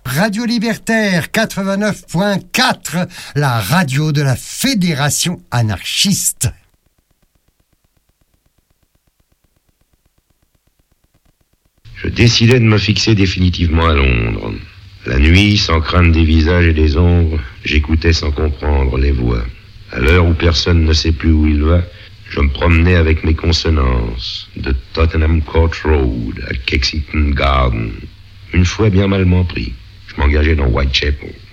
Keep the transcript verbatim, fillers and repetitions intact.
Radio Libertaire quatre-vingt-neuf point quatre, la radio de la Fédération anarchiste. Je décidai de me fixer définitivement à Londres. La nuit, sans craindre des visages et des ombres, j'écoutais sans comprendre les voix. À l'heure où personne ne sait plus où il va, je me promenais avec mes consonances, de Tottenham Court Road à Kensington Garden. Une fois bien malement pris, je m'engageais dans Whitechapel.